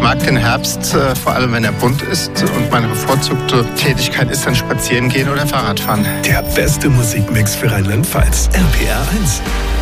mag den Herbst, vor allem wenn er bunt ist. Und meine bevorzugte Tätigkeit ist dann Spazieren gehen oder Fahrradfahren. Der beste Musikmix für Rheinland-Pfalz. RPR 1.